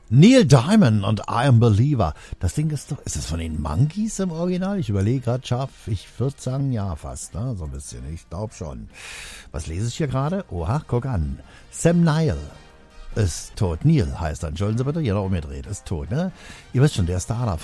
Neil Diamond und I Am Believer. Das Ding ist doch, ist es von den Monkees im Original? Ich überlege gerade scharf, ich würde sagen ja fast, ne? So ein bisschen, ich glaube schon. Was lese ich hier gerade? Oha, guck an. Sam Neill ist tot. Neil heißt er, entschuldigen Sie bitte, jeder umgedreht, ist tot, ne? Ihr wisst schon, der Star